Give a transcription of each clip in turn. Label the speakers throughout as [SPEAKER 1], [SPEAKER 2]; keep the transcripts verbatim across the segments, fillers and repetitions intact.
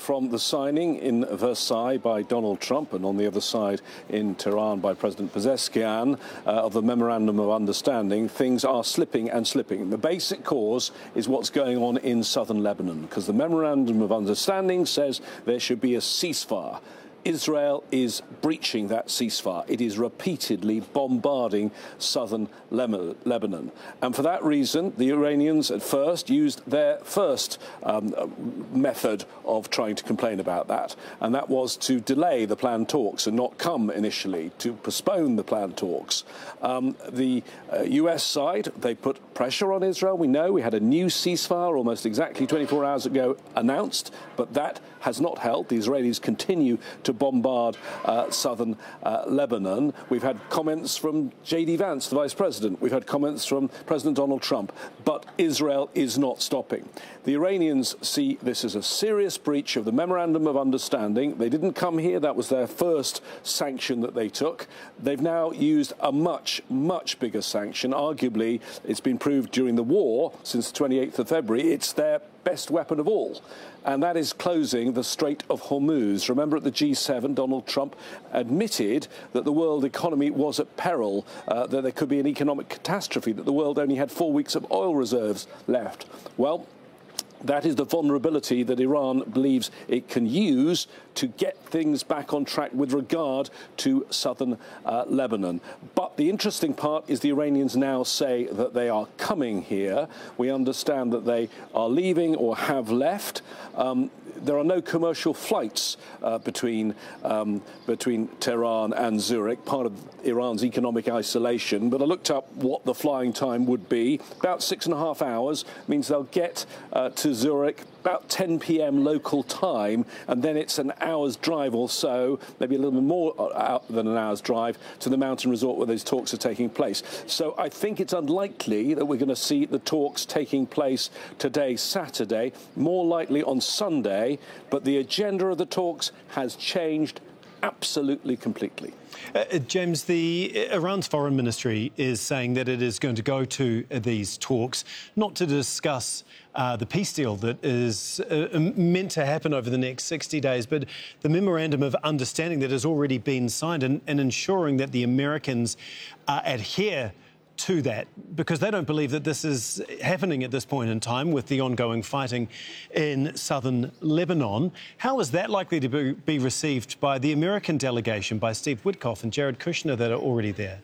[SPEAKER 1] from the signing in Versailles by Donald Trump and on the other side in Tehran by President Pezeshkian uh, of the Memorandum of Understanding, things are slipping and slipping. The basic cause is what's going on in southern Lebanon, because the Memorandum of Understanding says there should be a ceasefire. Israel is breaching that ceasefire. It is repeatedly bombarding southern Lebanon. And for that reason, the Iranians at first used their first um, method of trying to complain about that, and that was to delay the planned talks and not come initially, to postpone the planned talks. Um, the uh, U S side, they put pressure on Israel. We know we had a new ceasefire almost exactly twenty-four hours ago announced, but that has not held. The Israelis continue to bombard uh, southern uh, Lebanon. We've had comments from J D Vance, the Vice President. We've had comments from President Donald Trump. But Israel is not stopping. The Iranians see this as a serious breach of the Memorandum of Understanding. They didn't come here. That was their first sanction that they took. They've now used a much, much bigger sanction. Arguably, it's been proved during the war, since the twenty-eighth of February, it's their best weapon of all. And that is closing the Strait of Hormuz. Remember, at the G seven, Donald Trump admitted that the world economy was at peril, uh, that there could be an economic catastrophe, that the world only had four weeks of oil reserves left. Well, that is the vulnerability that Iran believes it can use to get things back on track with regard to southern uh, Lebanon. But the interesting part is the Iranians now say that they are coming here. We understand that they are leaving or have left. Um, There are no commercial flights uh, between um, between Tehran and Zurich, part of Iran's economic isolation. But I looked up what the flying time would be. About six and a half hours means they'll get uh, to Zurich about ten p m local time, and then it's an hour's drive or so, maybe a little bit more than an hour's drive, to the mountain resort where those talks are taking place. So I think it's unlikely that we're going to see the talks taking place today, Saturday, more likely on Sunday, but the agenda of the talks has changed absolutely completely.
[SPEAKER 2] Uh, James, the Iran's foreign ministry is saying that it is going to go to these talks not to discuss uh, the peace deal that is uh, meant to happen over the next sixty days, but the memorandum of understanding that has already been signed, and, and ensuring that the Americans uh, adhere to that, because they don't believe that this is happening at this point in time with the ongoing fighting in southern Lebanon. How is that likely to be, be received by the American delegation, by Steve Witkoff and Jared Kushner that are already there?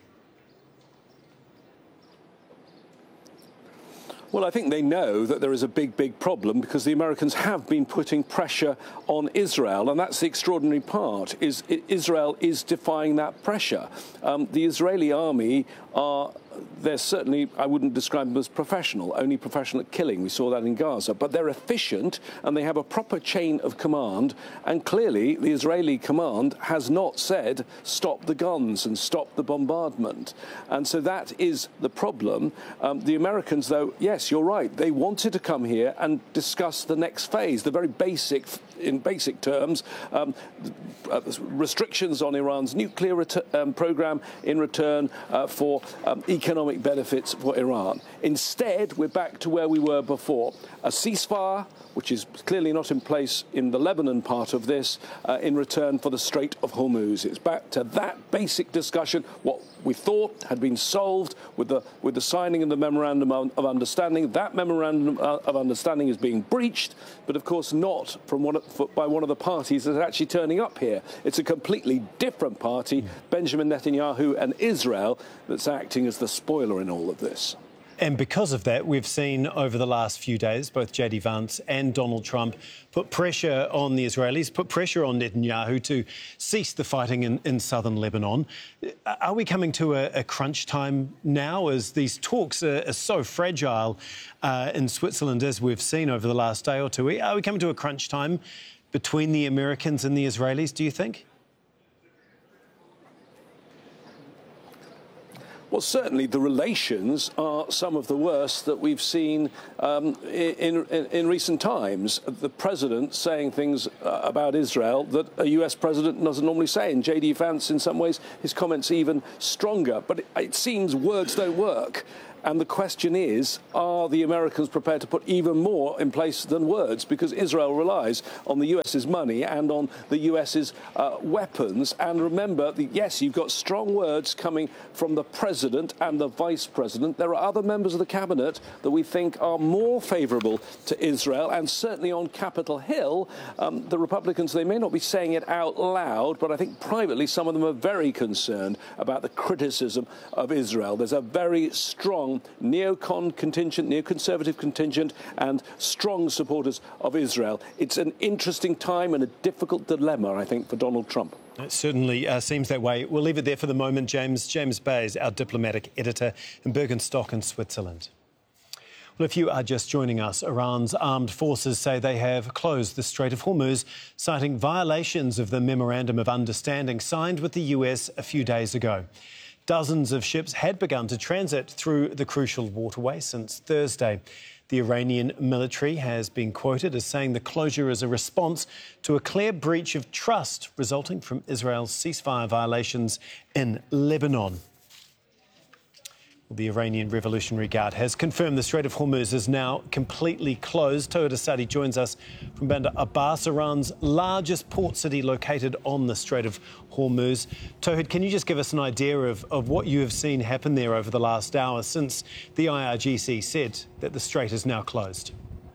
[SPEAKER 1] Well, I think they know that there is a big, big problem, because the Americans have been putting pressure on Israel, and that's the extraordinary part, is Israel is defying that pressure. Um, the Israeli army are, they're certainly, I wouldn't describe them as professional, only professional at killing. We saw that in Gaza. But they're efficient, and they have a proper chain of command, and clearly the Israeli command has not said stop the guns and stop the bombardment. And so that is the problem. Um, the Americans, though, yes, you're right, they wanted to come here and discuss the next phase, the very basic, in basic terms, um, uh, restrictions on Iran's nuclear um, program in return uh, for um, economic benefits for Iran. Instead, we're back to where we were before. A ceasefire, which is clearly not in place in the Lebanon part of this, uh, in return for the Strait of Hormuz. It's back to that basic discussion, what we thought had been solved with the with the signing of the Memorandum of Understanding. That Memorandum of Understanding is being breached, but of course not from one of, by one of the parties that's actually turning up here. It's a completely different party, mm. Benjamin Netanyahu and Israel, that's acting as the spoiler in all of this.
[SPEAKER 2] And because of that, we've seen over the last few days both J D Vance and Donald Trump put pressure on the Israelis, put pressure on Netanyahu to cease the fighting in, in southern Lebanon. Are we coming to a, a crunch time now, as these talks are, are so fragile uh, in Switzerland, as we've seen over the last day or two? Are we coming to a crunch time between the Americans and the Israelis, do you think?
[SPEAKER 1] Well, certainly the relations are some of the worst that we've seen um, in, in, in recent times. The president saying things uh, about Israel that a U S president doesn't normally say. And J D Vance, in some ways, his comments even stronger. But it, it seems words don't work. And the question is, are the Americans prepared to put even more in place than words? Because Israel relies on the U S's money and on the U S's uh, weapons. And remember, the, yes, you've got strong words coming from the president and the vice president. There are other members of the cabinet that we think are more favourable to Israel. And certainly on Capitol Hill, um, the Republicans, they may not be saying it out loud, but I think privately some of them are very concerned about the criticism of Israel. There's a very strong neocon contingent, neoconservative contingent, and strong supporters of Israel. It's an interesting time and a difficult dilemma, I think, for Donald Trump.
[SPEAKER 2] It certainly uh, seems that way. We'll leave it there for the moment. James, James Bays, our diplomatic editor in Bergenstock in Switzerland. Well, if you are just joining us, Iran's armed forces say they have closed the Strait of Hormuz, citing violations of the Memorandum of Understanding signed with the U S a few days ago. Dozens of ships had begun to transit through the crucial waterway since Thursday. The Iranian military has been quoted as saying the closure is a response to a clear breach of trust resulting from Israel's ceasefire violations in Lebanon. The Iranian Revolutionary Guard has confirmed the Strait of Hormuz is now completely closed. Tawhid Asadi joins us from Bandar Abbas, Iran's largest port city located on the Strait of Hormuz. Tawhid, can you just give us an idea of, of what you have seen happen there over the last hour since the I R G C said that the strait is now closed?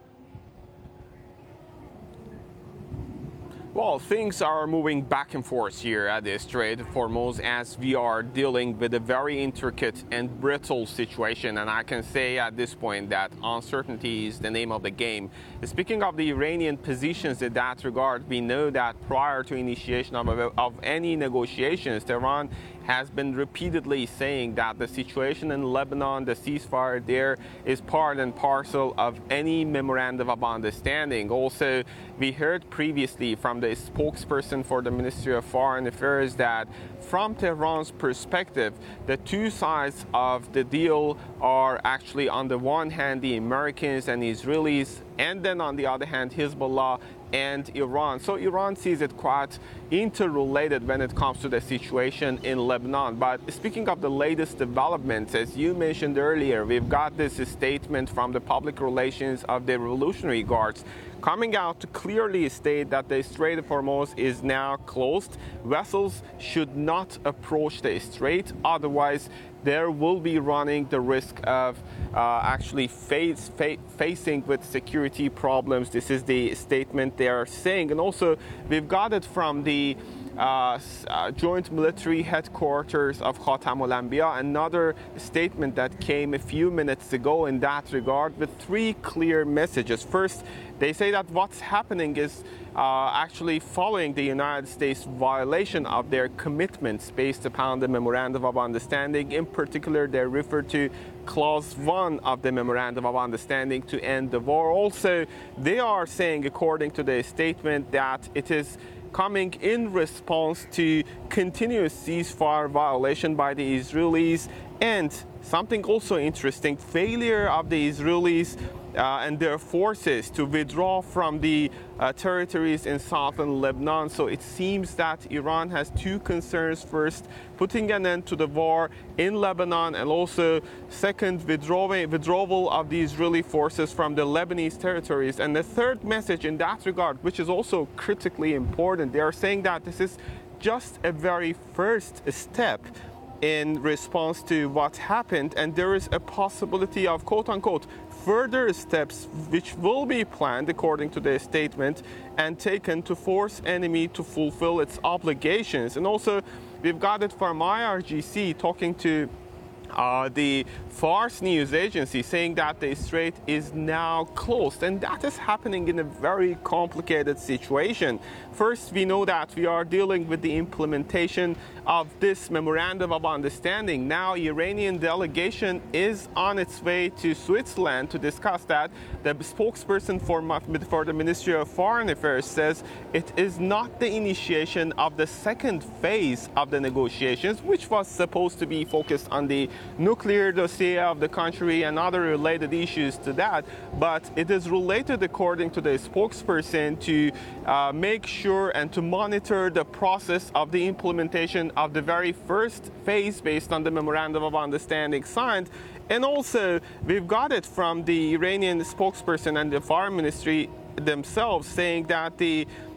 [SPEAKER 3] Well, things are moving back and forth here at the Strait of Hormuz as we are dealing with a very intricate and brittle situation. And I can say at this point that uncertainty is the name of the game. Speaking of the Iranian positions in that regard, we know that prior to initiation of, of any negotiations, Tehran has been repeatedly saying that the situation in Lebanon, the ceasefire there, is part and parcel of any memorandum of understanding. Also, we heard previously from the spokesperson for the Ministry of Foreign Affairs that from Tehran's perspective, the two sides of the deal are actually, on the one hand, the Americans and Israelis, and then on the other hand, Hezbollah and Iran. So Iran sees it quite interrelated when it comes to the situation in Lebanon. But speaking of the latest developments, as you mentioned earlier, we've got this statement from the public relations of the Revolutionary Guards coming out to clearly state that the Strait of Hormuz is now closed. Vessels should not approach the strait, otherwise there will be running the risk of uh, actually face, fa facing with security problems. This is the statement they are saying. And also, we've got it from the uh, uh, Joint Military Headquarters of Khatam al-Anbiya, another statement that came a few minutes ago in that regard with three clear messages. First, they say that what's happening is uh, actually following the United States violation of their commitments based upon the Memorandum of Understanding. In particular, they refer to Clause one of the Memorandum of Understanding to end the war. Also, they are saying, according to the statement, that it is coming in response to continuous ceasefire violation by the Israelis, and something also interesting, failure of the Israelis Uh, and their forces to withdraw from the uh, territories in southern Lebanon. So it seems that Iran has two concerns. First, putting an end to the war in Lebanon, and also second, withdrawing, withdrawal of the Israeli forces from the Lebanese territories. And the third message in that regard, which is also critically important, they are saying that this is just a very first step in response to what happened, and there is a possibility of, quote-unquote, further steps which will be planned, according to the statement, and taken to force enemy to fulfill its obligations. And also, we've got it from I R G C talking to Uh, the Fars news agency, saying that the strait is now closed, and that is happening in a very complicated situation. First, we know that we are dealing with the implementation of this Memorandum of Understanding. Now, Iranian delegation is on its way to Switzerland to discuss that. The spokesperson for, for the Ministry of Foreign Affairs says it is not the initiation of the second phase of the negotiations, which was supposed to be focused on the nuclear dossier of the country and other related issues to that, but it is related, according to the spokesperson, to uh, make sure and to monitor the process of the implementation of the very first phase based on the Memorandum of Understanding signed. And also, we've got it from the Iranian spokesperson and the Foreign Ministry themselves saying that the